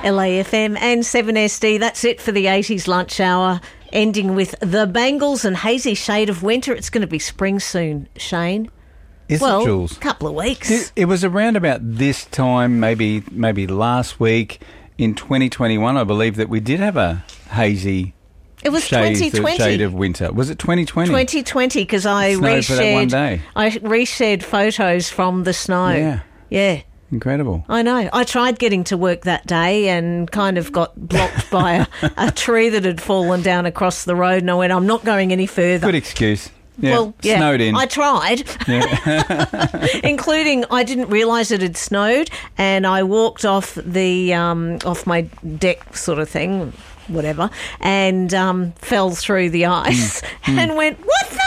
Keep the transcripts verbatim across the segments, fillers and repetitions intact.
L A F M and seven S D. That's it for the eighties lunch hour, ending with the Bangles and Hazy Shade of Winter. It's going to be spring soon, Shane. Is well, it, Jules? a couple of weeks. It, it was around about this time, maybe maybe last week in twenty twenty-one, I believe, that we did have a hazy It was shade, twenty twenty. shade of winter. Was it twenty twenty? twenty twenty, because I It snowed for that one reshared, day. I reshared photos from the snow. Yeah. Yeah. Incredible. I know. I tried getting to work that day and kind of got blocked by a, a tree that had fallen down across the road, and I went, I'm not going any further. Good excuse. Yeah. Well, yeah, Snowed in. I tried, Yeah. including I didn't realise it had snowed, and I walked off the um, off my deck sort of thing, whatever, and um, fell through the ice Mm. and went, what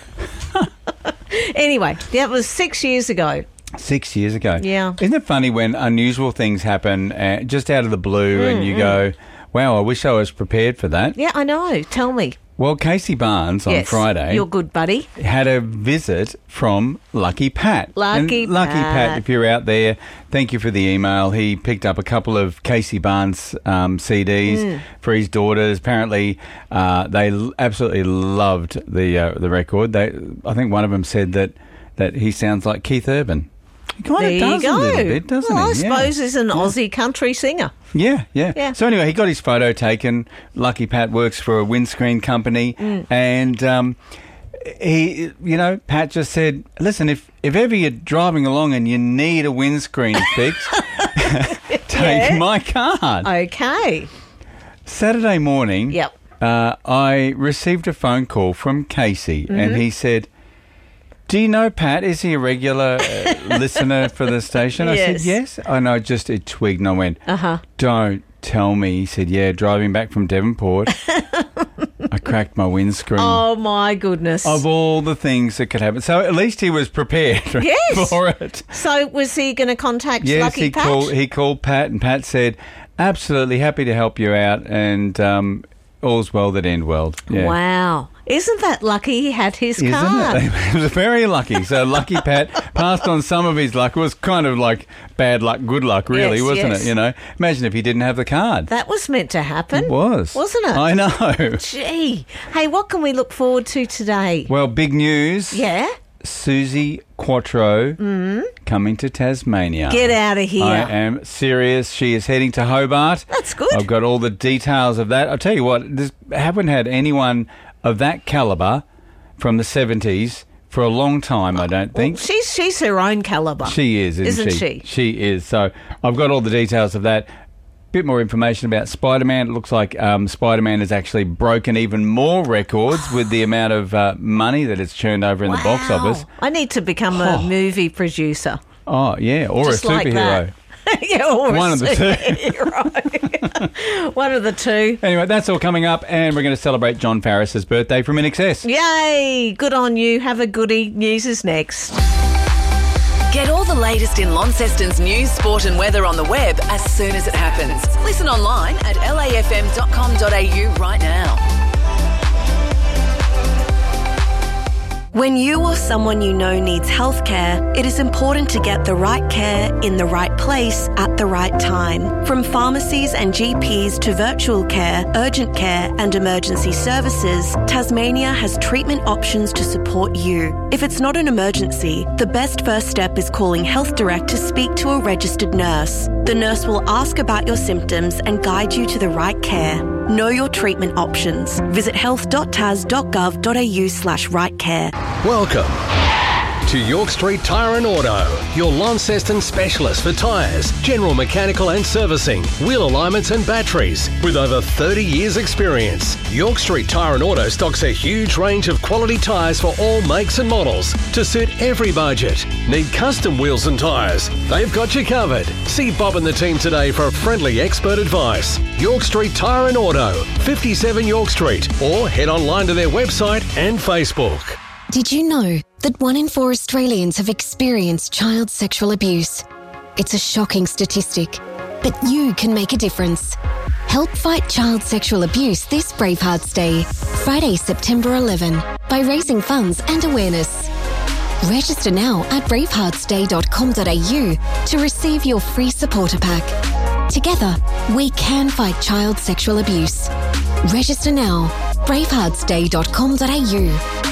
the? Anyway, that was six years ago. Six years ago. Yeah. Isn't it funny when unusual things happen uh, just out of the blue Mm, and you go, wow, I wish I was prepared for that? Yeah, I know. Tell me. Well, Casey Barnes on Yes, Friday your good buddy. had a visit from Lucky Pat. Lucky and Lucky Pat. Pat, if you're out there, thank you for the email. He picked up a couple of Casey Barnes um, C Ds Mm. for his daughters. Apparently, uh, they l- absolutely loved the uh, the record. They, I think one of them said that, that he sounds like Keith Urban. He kind There of you does go. a little bit, doesn't well, he? I Yeah. suppose he's an Aussie country singer. Yeah, yeah, Yeah. So anyway, he got his photo taken. Lucky Pat works for a windscreen company, Mm. and um, he, you know, Pat just said, "Listen, if if ever you're driving along and you need a windscreen fixed, take Yeah. my card." Okay. Saturday morning, Yep. uh, I received a phone call from Casey, Mm-hmm. and he said, "Do you know Pat? Is he a regular uh, listener for the station?" I Yes. said, "Yes." And I just it twigged and I went, Uh-huh. "Don't tell me." He said, "Yeah, driving back from Devonport, I cracked my windscreen." Oh, my goodness. Of all the things that could happen. So at least he was prepared Yes. for it. So was he going to contact Yes, Lucky he Pat? called he called Pat, and Pat said, "Absolutely happy to help you out, and um, all's well that end well." Yeah. Wow. Isn't that lucky he had his Isn't card? it? He was very lucky. So Lucky Pat passed on some of his luck. It was kind of like bad luck, good luck, really, Yes, wasn't yes. it? You know, imagine if he didn't have the card. That was meant to happen. It was, Wasn't it? I know. Gee. Hey, what can we look forward to today? Well, big news. Yeah? Susie Quattro coming to Tasmania. Get out of here. I am serious. She is heading to Hobart. That's good. I've got all the details of that. I'll tell you what, this, haven't had anyone of that calibre from the seventies for a long time, I don't think. She's she's her own calibre. She is, isn't, Isn't she? she? She is. So I've got all the details of that. Bit more information about Spider-Man. It looks like um, Spider-Man has actually broken even more records with the amount of uh, money that it's churned over in the box Wow. office. I need to become a Oh. movie producer. Oh, yeah, or Just a like superhero. that. Yeah, or One a of the two. superhero. One of the two. Anyway, that's all coming up, and we're going to celebrate John Farris's birthday from In Excess. Yay! Good on you. Have a goodie. News is next. Get all the latest in Launceston's news, sport and weather on the web as soon as it happens. Listen online at l a f m dot com dot a u right now. When you or someone you know needs healthcare, it is important to get the right care in the right place at the right time. From pharmacies and G Ps to virtual care, urgent care and emergency services, Tasmania has treatment options to support you. If it's not an emergency, the best first step is calling Health Direct to speak to a registered nurse. The nurse will ask about your symptoms and guide you to the right care. Know your treatment options. Visit health dot tas dot gov dot a u slash right care. Welcome to York Street Tyre and Auto, your Launceston specialist for tyres, general mechanical and servicing, wheel alignments and batteries. With over thirty years experience, York Street Tyre and Auto stocks a huge range of quality tyres for all makes and models to suit every budget. Need custom wheels and tyres? They've got you covered. See Bob and the team today for friendly expert advice. York Street Tyre and Auto, fifty-seven York Street, or head online to their website and Facebook. Did you know that one in four Australians have experienced child sexual abuse? It's a shocking statistic, but you can make a difference. Help fight child sexual abuse this Bravehearts Day, Friday, September eleventh, by raising funds and awareness. Register now at bravehearts day dot com dot a u to receive your free supporter pack. Together, we can fight child sexual abuse. Register now. bravehearts day dot com dot a u.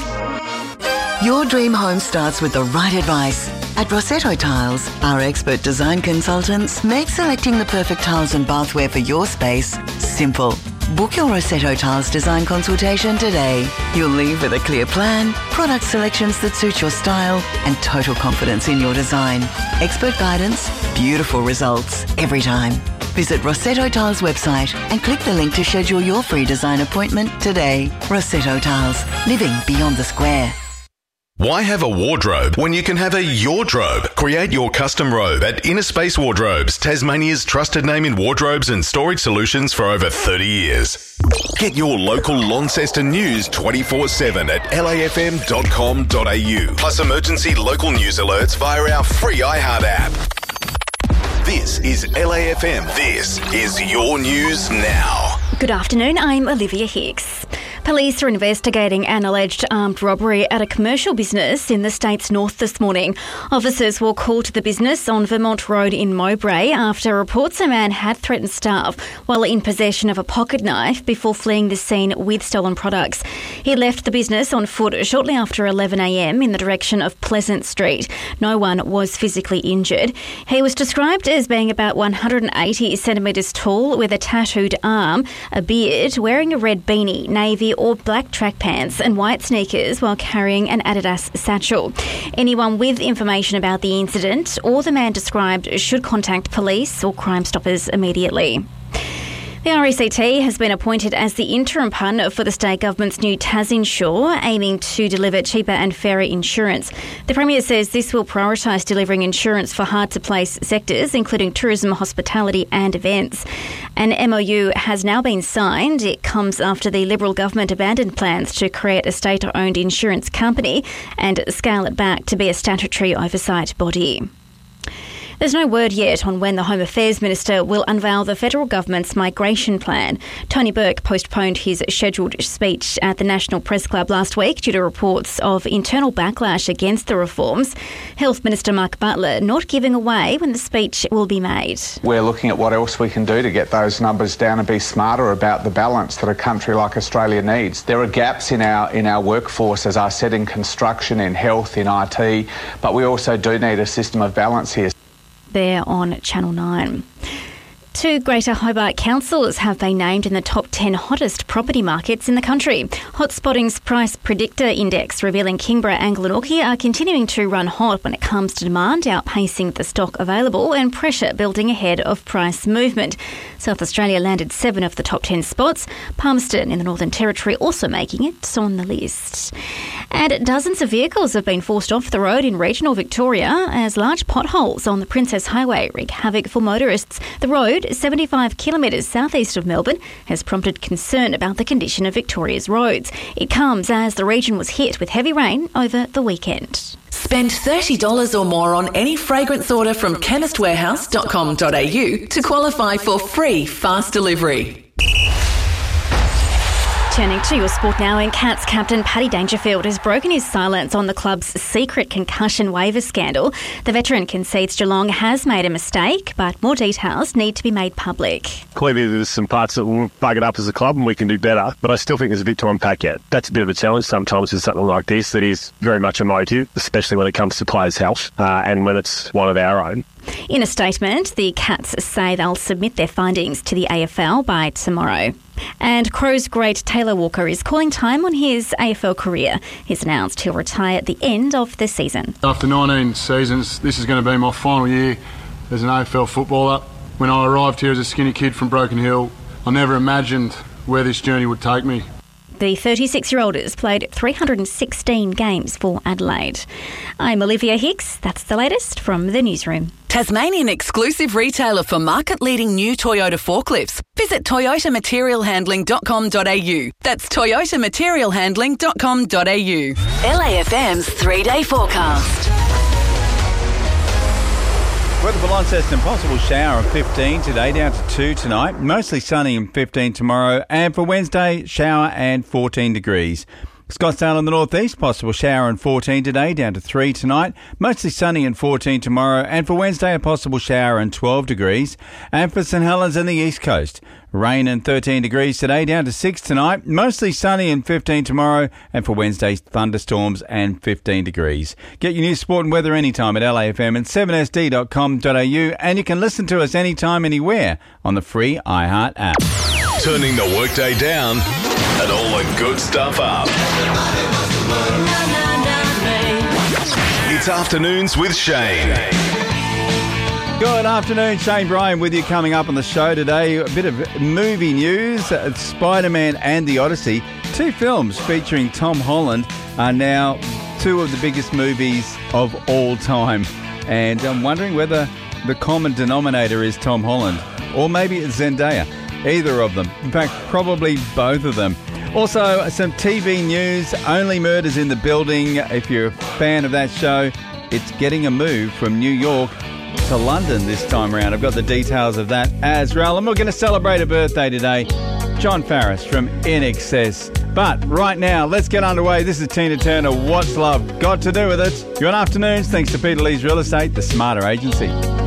Your dream home starts with the right advice. At Rossetto Tiles, our expert design consultants make selecting the perfect tiles and bathware for your space simple. Book your Rossetto Tiles design consultation today. You'll leave with a clear plan, product selections that suit your style, and total confidence in your design. Expert guidance, beautiful results every time. Visit Rossetto Tiles website and click the link to schedule your free design appointment today. Rossetto Tiles, living beyond the square. Why have a wardrobe when you can have a Yordrobe? Create your custom robe at Inner Space Wardrobes, Tasmania's trusted name in wardrobes and storage solutions for over thirty years. Get your local Launceston news twenty-four seven at L A F M dot com dot a u. Plus emergency local news alerts via our free iHeart app. This is L A F M. This is your news now. Good afternoon, I'm Olivia Hicks. Police are investigating an alleged armed robbery at a commercial business in the state's north this morning. Officers were called to the business on Vermont Road in Mowbray after reports a man had threatened staff while in possession of a pocket knife before fleeing the scene with stolen products. He left the business on foot shortly after eleven a m in the direction of Pleasant Street. No one was physically injured. He was described as being about one hundred eighty centimetres tall with a tattooed arm, a beard, wearing a red beanie, navy or black track pants and white sneakers while carrying an Adidas satchel. Anyone with information about the incident or the man described should contact police or Crime Stoppers immediately. The R A C T has been appointed as the interim partner for the state government's new Tazinsure, aiming to deliver cheaper and fairer insurance. The Premier says this will prioritise delivering insurance for hard-to-place sectors, including tourism, hospitality and events. An M O U has now been signed. It comes after the Liberal government abandoned plans to create a state-owned insurance company and scale it back to be a statutory oversight body. There's no word yet on when the Home Affairs Minister will unveil the federal government's migration plan. Tony Burke postponed his scheduled speech at the National Press Club last week due to reports of internal backlash against the reforms. Health Minister Mark Butler not giving away when the speech will be made. We're looking at what else we can do to get those numbers down and be smarter about the balance that a country like Australia needs. There are gaps in our in our workforce, as I said, in construction, in health, in I T, but we also do need a system of balance here. There on Channel nine. Two Greater Hobart councils have been named in the top ten hottest property markets in the country. Hotspotting's Price Predictor Index revealing Kingborough and Glenorchy are continuing to run hot when it comes to demand outpacing the stock available and pressure building ahead of price movement. South Australia landed seven of the top ten spots, Palmerston in the Northern Territory also making it on the list. And dozens of vehicles have been forced off the road in regional Victoria as large potholes on the Princess Highway wreak havoc for motorists. The road, seventy-five kilometres southeast of Melbourne, has prompted concern about the condition of Victoria's roads. It comes as the region was hit with heavy rain over the weekend. Spend thirty dollars or more on any fragrance order from chemist warehouse dot com dot a u to qualify for free fast delivery. Turning to your sport now, and Cats captain Paddy Dangerfield has broken his silence on the club's secret concussion waiver scandal. The veteran concedes Geelong has made a mistake, but more details need to be made public. Clearly there's some parts that will bug it up as a club and we can do better, but I still think there's a bit to unpack yet. That's a bit of a challenge sometimes with something like this that is very much emotive, especially when it comes to players' health uh, and when it's one of our own. In a statement, the Cats say they'll submit their findings to the A F L by tomorrow. And Crows great Taylor Walker is calling time on his A F L career. He's announced he'll retire at the end of the season. After nineteen seasons, this is going to be my final year as an A F L footballer. When I arrived here as a skinny kid from Broken Hill, I never imagined where this journey would take me. The thirty-six-year-old has played three hundred sixteen games for Adelaide. I'm Olivia Hicks. That's the latest from the newsroom. Tasmanian exclusive retailer for market-leading new Toyota forklifts. Visit toyota material handling dot com dot a u. That's toyota material handling dot com dot a u. L A F M's three-day forecast. Weather for Launceston, possible shower of fifteen today, down to two tonight. Mostly sunny and fifteen tomorrow. And for Wednesday, shower and fourteen degrees. Scottsdale in the northeast, possible shower and fourteen today, down to three tonight. Mostly sunny and fourteen tomorrow. And for Wednesday, a possible shower and twelve degrees. And for St Helens and the east coast, rain and thirteen degrees today, down to six tonight. Mostly sunny and fifteen tomorrow. And for Wednesday, thunderstorms and fifteen degrees. Get your news, sport and weather anytime at L A F M and seven S D dot com dot A U. And you can listen to us anytime, anywhere on the free iHeart app. Turning the workday down and all the good stuff up. It's Afternoons with Shane. Good afternoon, Shane Bryan with you. Coming up on the show today, a bit of movie news. Uh, Spider-Man and the Odyssey, two films featuring Tom Holland, are now two of the biggest movies of all time. And I'm wondering whether the common denominator is Tom Holland, or maybe it's Zendaya. Either of them. In fact, probably both of them. Also, some T V news. Only Murders in the Building. If you're a fan of that show, it's getting a move from New York to London this time around. I've got the details of that as well. And we're going to celebrate a birthday today. John Farris from In Excess. But right now, let's get underway. This is Tina Turner. What's Love Got to Do With It? Good afternoons. Thanks to Peter Lee's Real Estate, the smarter agency.